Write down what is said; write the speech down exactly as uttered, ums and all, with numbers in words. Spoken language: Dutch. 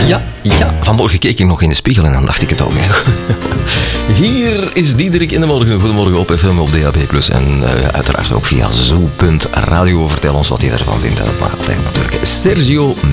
Ja, ja. Vanmorgen keek ik nog in de spiegel en dan dacht ik het ook. Hè. Hier is Diederik in de morgen. Goedemorgen op F M, op D A B plus, en uh, uiteraard ook via zo punt radio. Vertel ons wat je ervan vindt. Dat mag altijd natuurlijk. Sergio